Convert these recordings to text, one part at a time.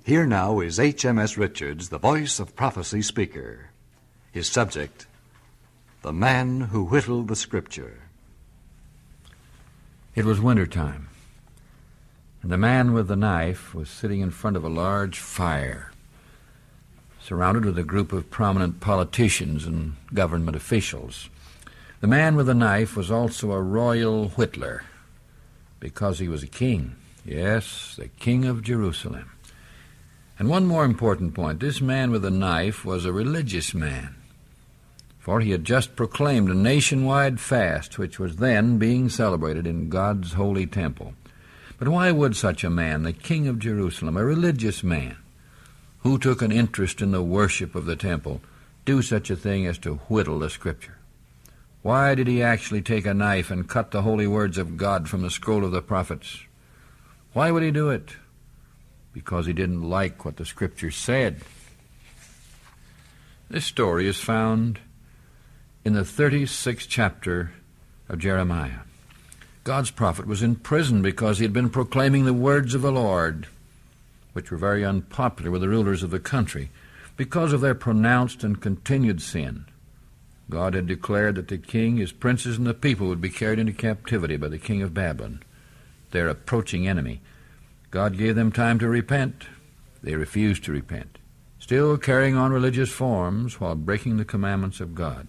Here now is H.M.S. Richards, the Voice of Prophecy speaker. His subject, The Man Who Whittled the Scripture. It was winter time, and the man with the knife was sitting in front of a large fire, surrounded with a group of prominent politicians and government officials. The man with the knife was also a royal whittler, because he was a king. Yes, the king of Jerusalem. And one more important point, this man with the knife was a religious man, for he had just proclaimed a nationwide fast, which was then being celebrated in God's holy temple. But why would such a man, the king of Jerusalem, a religious man, who took an interest in the worship of the temple, do such a thing as to whittle the Scripture? Why did he actually take a knife and cut the holy words of God from the scroll of the prophets? Why would he do it? Because he didn't like what the Scripture said. This story is found in the 36th chapter of Jeremiah. God's prophet was in prison because he had been proclaiming the words of the Lord, which were very unpopular with the rulers of the country because of their pronounced and continued sin. God had declared that the king, his princes, and the people would be carried into captivity by the king of Babylon, their approaching enemy. God gave them time to repent. They refused to repent, still carrying on religious forms while breaking the commandments of God.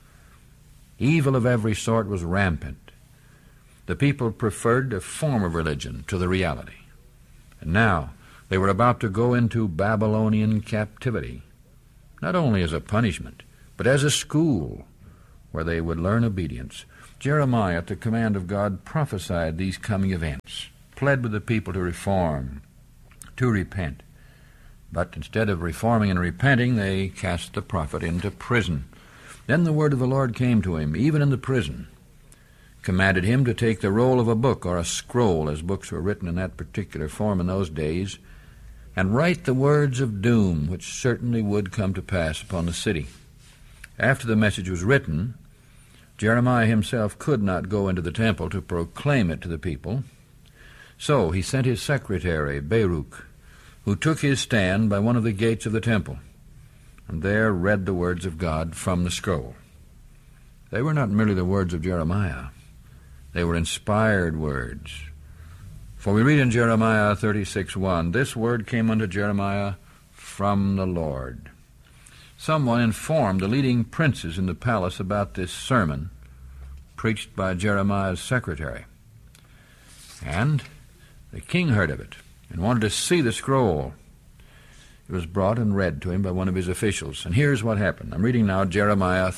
Evil of every sort was rampant. The people preferred a form of religion to the reality. And now they were about to go into Babylonian captivity, not only as a punishment, but as a school where they would learn obedience. Jeremiah, at the command of God, prophesied these coming events, pled with the people to reform, to repent. But instead of reforming and repenting, they cast the prophet into prison. Then the word of the Lord came to him, even in the prison, commanded him to take the roll of a book, or a scroll, as books were written in that particular form in those days, and write the words of doom, which certainly would come to pass upon the city. After the message was written, Jeremiah himself could not go into the temple to proclaim it to the people. So he sent his secretary, Baruch, who took his stand by one of the gates of the temple, and there read the words of God from the scroll. They were not merely the words of Jeremiah. They were inspired words. For we read in Jeremiah 36:1, "This word came unto Jeremiah from the Lord." Someone informed the leading princes in the palace about this sermon preached by Jeremiah's secretary. And the king heard of it and wanted to see the scroll. It was brought and read to him by one of his officials. And here's what happened. I'm reading now Jeremiah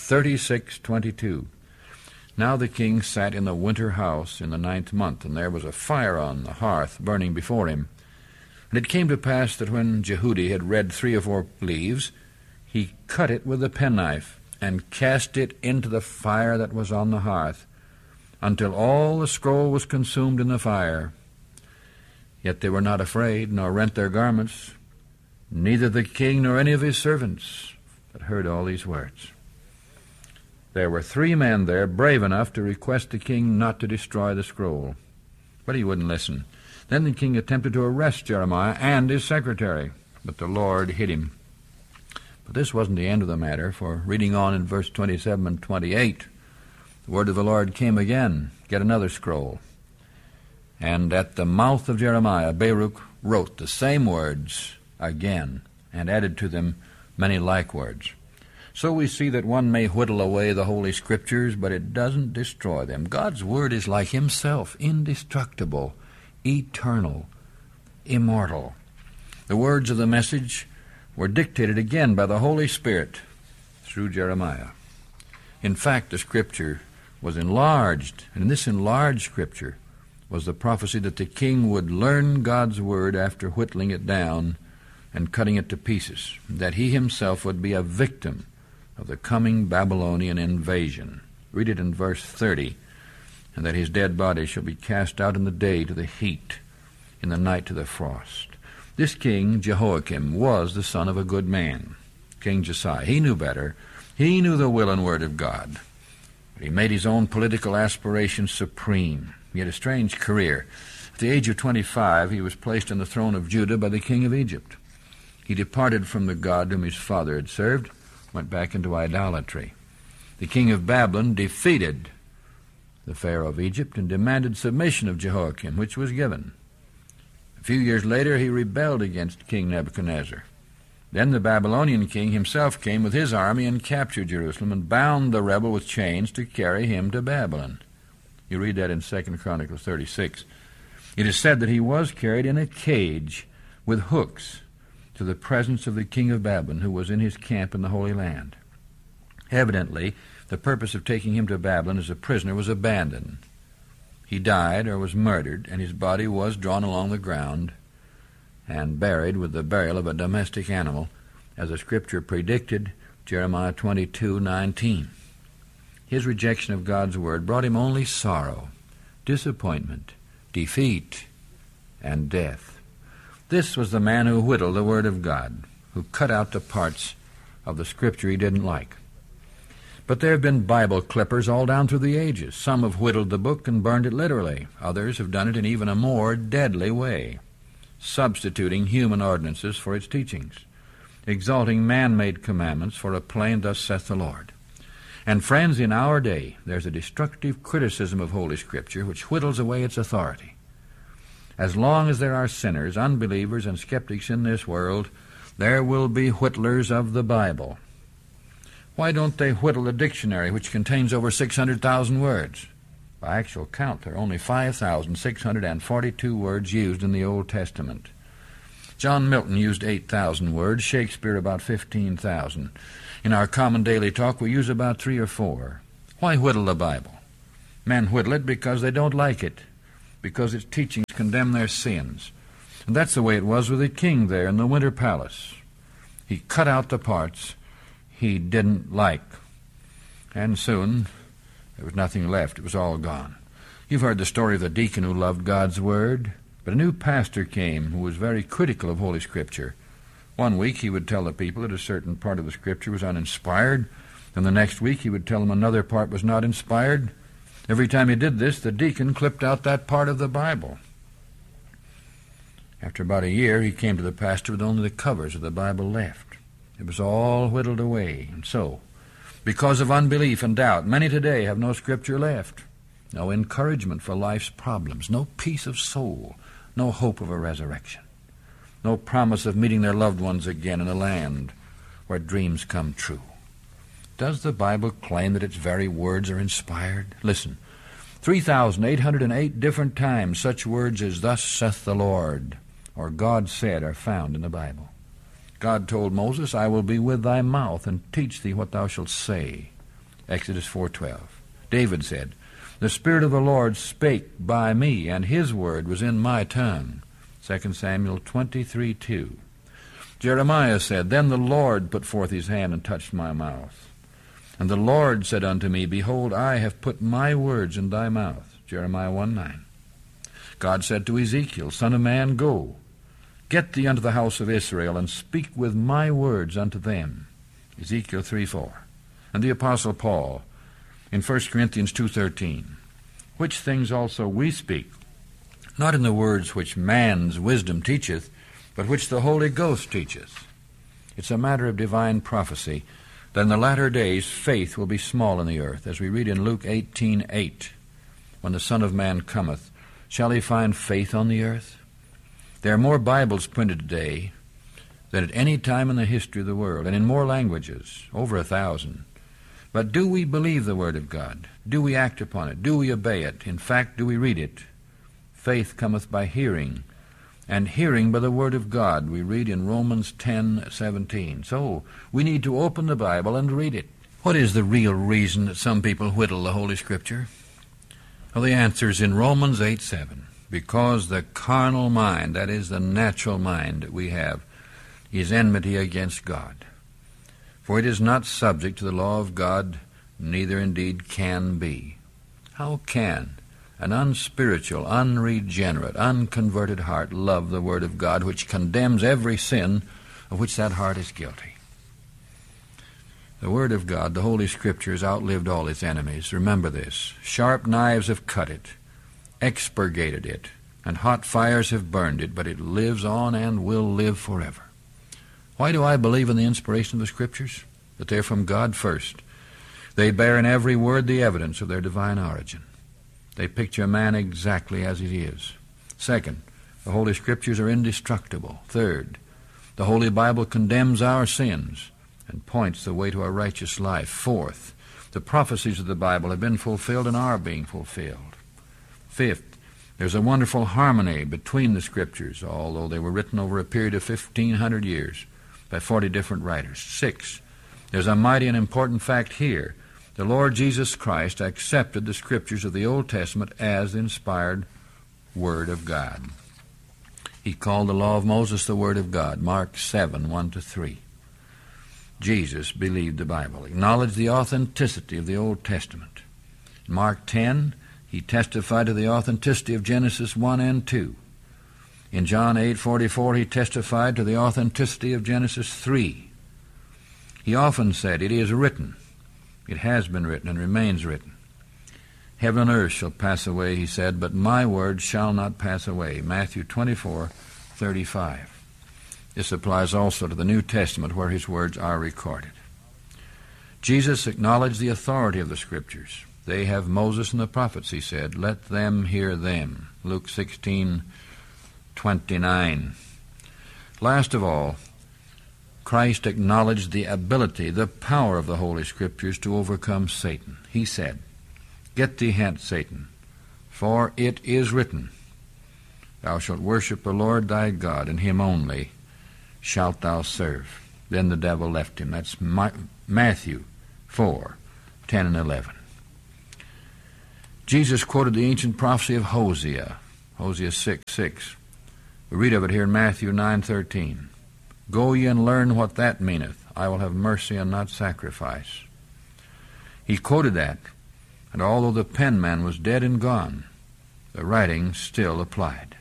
36:22. "Now the king sat in the winter house in the 9th month, and there was a fire on the hearth burning before him. And it came to pass that when Jehudi had read 3 or 4 leaves, he cut it with a penknife and cast it into the fire that was on the hearth, until all the scroll was consumed in the fire. Yet they were not afraid, nor rent their garments, neither the king nor any of his servants, but heard all these words. There were 3 men there brave enough to request the king not to destroy the scroll, but he wouldn't listen. Then the king attempted to arrest Jeremiah and his secretary, but the Lord hid him. But this wasn't the end of the matter, for reading on in verse 27 and 28, the word of the Lord came again, "Get another scroll." And at the mouth of Jeremiah, Baruch wrote the same words again, and added to them many like words. So we see that one may whittle away the Holy Scriptures, but it doesn't destroy them. God's Word is like Himself, indestructible, eternal, immortal. The words of the message were dictated again by the Holy Spirit through Jeremiah. In fact, the Scripture was enlarged, and in this enlarged Scripture was the prophecy that the king would learn God's Word after whittling it down and cutting it to pieces, that he himself would be a victim of the coming Babylonian invasion. Read it in verse 30, "And that his dead body shall be cast out in the day to the heat, in the night to the frost." This king, Jehoiakim, was the son of a good man, King Josiah. He knew better. He knew the will and word of God. But he made his own political aspirations supreme. He had a strange career. At the age of 25, he was placed on the throne of Judah by the king of Egypt. He departed from the God whom his father had served, went back into idolatry. The king of Babylon defeated the Pharaoh of Egypt and demanded submission of Jehoiakim, which was given. A few years later, he rebelled against King Nebuchadnezzar. Then the Babylonian king himself came with his army and captured Jerusalem and bound the rebel with chains to carry him to Babylon. You read that in 2 Chronicles 36. It is said that he was carried in a cage with hooks to the presence of the king of Babylon, who was in his camp in the Holy Land. Evidently, the purpose of taking him to Babylon as a prisoner was abandoned. He died or was murdered, and his body was drawn along the ground and buried with the burial of a domestic animal, as the Scripture predicted, Jeremiah 22:19. His rejection of God's word brought him only sorrow, disappointment, defeat, and death. This was the man who whittled the word of God, who cut out the parts of the Scripture he didn't like. But there have been Bible clippers all down through the ages. Some have whittled the book and burned it literally. Others have done it in even a more deadly way, substituting human ordinances for its teachings, exalting man-made commandments for a plain "Thus saith the Lord." And friends, in our day, there's a destructive criticism of Holy Scripture which whittles away its authority. As long as there are sinners, unbelievers, and skeptics in this world, there will be whittlers of the Bible. Why don't they whittle the dictionary, which contains over 600,000 words? By actual count, there are only 5,642 words used in the Old Testament. John Milton used 8,000 words, Shakespeare about 15,000. In our common daily talk, we use about 3 or 4. Why whittle the Bible? Men whittle it because they don't like it, because its teachings condemn their sins. And that's the way it was with the king there in the Winter Palace. He cut out the parts he didn't like, and soon there was nothing left. It was all gone. You've heard the story of the deacon who loved God's word, but a new pastor came who was very critical of Holy Scripture. One week he would tell the people that a certain part of the Scripture was uninspired, and the next week he would tell them another part was not inspired. Every time he did this, the deacon clipped out that part of the Bible. After about a year, he came to the pastor with only the covers of the Bible left. It was all whittled away. And so, because of unbelief and doubt, many today have no Scripture left, no encouragement for life's problems, no peace of soul, no hope of a resurrection, no promise of meeting their loved ones again in a land where dreams come true. Does the Bible claim that its very words are inspired? Listen, 3,808 different times such words as "Thus saith the Lord" or "God said" are found in the Bible. God told Moses, "I will be with thy mouth and teach thee what thou shalt say." Exodus 4:12. David said, "The Spirit of the Lord spake by me, and his word was in my tongue." 2 Samuel 23:2. Jeremiah said, "Then the Lord put forth his hand and touched my mouth. And the Lord said unto me, Behold, I have put my words in thy mouth." Jeremiah 1:9. God said to Ezekiel, "Son of man, go, get thee unto the house of Israel, and speak with my words unto them." Ezekiel 3:4. And the Apostle Paul, in 1 Corinthians 2:13, "Which things also we speak, not in the words which man's wisdom teacheth, but which the Holy Ghost teacheth." It's a matter of divine prophecy that in the latter days faith will be small in the earth, as we read in Luke 18:8, "When the Son of Man cometh, shall he find faith on the earth?" There are more Bibles printed today than at any time in the history of the world, and in more languages, over 1,000. But do we believe the Word of God? Do we act upon it? Do we obey it? In fact, do we read it? Faith cometh by hearing, and hearing by the Word of God, we read in Romans 10:17. So we need to open the Bible and read it. What is the real reason that some people whittle the Holy Scripture? Well, the answer is in Romans 8:7. Because the carnal mind, that is the natural mind that we have, is enmity against God. For it is not subject to the law of God, neither indeed can be. How can an unspiritual, unregenerate, unconverted heart love the Word of God, which condemns every sin of which that heart is guilty? The Word of God, the Holy Scripture, has outlived all its enemies. Remember this. Sharp knives have cut it, expurgated it, and hot fires have burned it, but it lives on and will live forever. Why do I believe in the inspiration of the Scriptures? That they're from God first. They bear in every word the evidence of their divine origin. They picture man exactly as he is. Second, the Holy Scriptures are indestructible. Third, the Holy Bible condemns our sins and points the way to a righteous life. Fourth, the prophecies of the Bible have been fulfilled and are being fulfilled. Fifth, there's a wonderful harmony between the Scriptures, although they were written over a period of 1,500 years by 40 different writers. Sixth, there's a mighty and important fact here. The Lord Jesus Christ accepted the Scriptures of the Old Testament as the inspired Word of God. He called the law of Moses the Word of God, Mark 7, 1-3. Jesus believed the Bible, acknowledged the authenticity of the Old Testament. In Mark 10, he testified to the authenticity of Genesis 1 and 2. In John 8:44, he testified to the authenticity of Genesis 3. He often said, "It is written." It has been written and remains written. "Heaven and earth shall pass away," he said, "but my word shall not pass away." Matthew 24:35. This applies also to the New Testament, where his words are recorded. Jesus acknowledged the authority of the Scriptures. "They have Moses and the prophets," he said. "Let them hear them." Luke 16:29. Last of all, Christ acknowledged the ability, the power of the Holy Scriptures to overcome Satan. He said, "Get thee hence, Satan, for it is written, Thou shalt worship the Lord thy God, and him only shalt thou serve." Then the devil left him. That's Matthew 4:10 and 11. Jesus quoted the ancient prophecy of Hosea, Hosea 6:6. We read of it here in Matthew 9:13. "Go ye and learn what that meaneth. I will have mercy and not sacrifice." He quoted that, and although the penman was dead and gone, the writing still applied.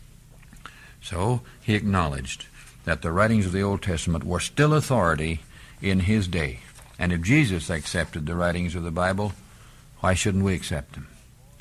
So he acknowledged that the writings of the Old Testament were still authority in his day. And if Jesus accepted the writings of the Bible, why shouldn't we accept them?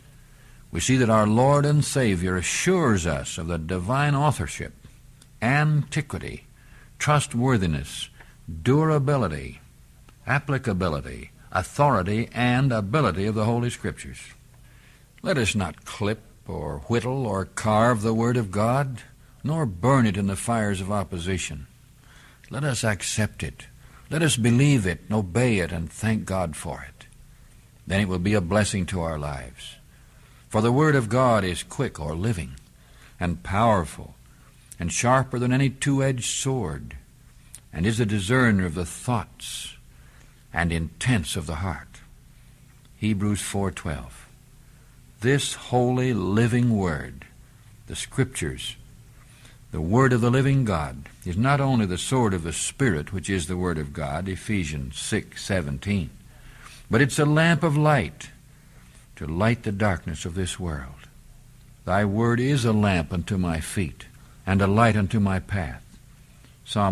We see that our Lord and Savior assures us of the divine authorship, antiquity, trustworthiness, durability, applicability, authority, and ability of the Holy Scriptures. Let us not clip or whittle or carve the Word of God, nor burn it in the fires of opposition. Let us accept it. Let us believe it, and obey it, and thank God for it. Then it will be a blessing to our lives. For the Word of God is quick or living, and powerful, and sharper than any two-edged sword, and is a discerner of the thoughts and intents of the heart. Hebrews 4:12. This holy, living Word, the Scriptures, the Word of the living God, is not only the sword of the Spirit, which is the Word of God, Ephesians 6:17, but it's a lamp of light to light the darkness of this world. Thy Word is a lamp unto my feet, and a light unto my path. Psalm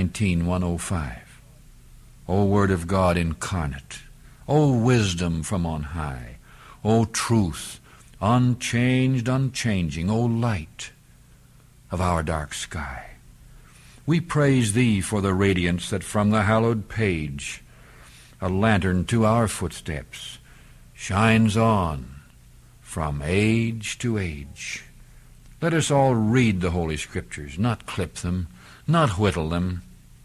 119:105. O Word of God incarnate, O wisdom from on high, O truth, unchanged, unchanging, O light of our dark sky. We praise Thee for the radiance that from the hallowed page, a lantern to our footsteps, shines on from age to age. Let us all read the Holy Scriptures, not clip them, not whittle them,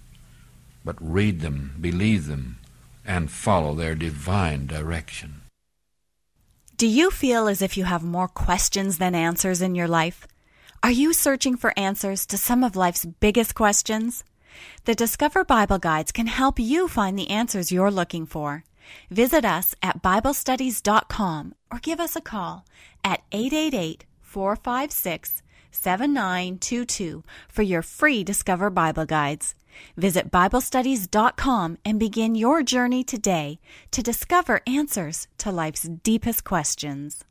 but read them, believe them, and follow their divine direction. Do you feel as if you have more questions than answers in your life? Are you searching for answers to some of life's biggest questions? The Discover Bible Guides can help you find the answers you're looking for. Visit us at BibleStudies.com or give us a call at 888-456-7922 for your free Discover Bible Guides. Visit BibleStudies.com and begin your journey today to discover answers to life's deepest questions.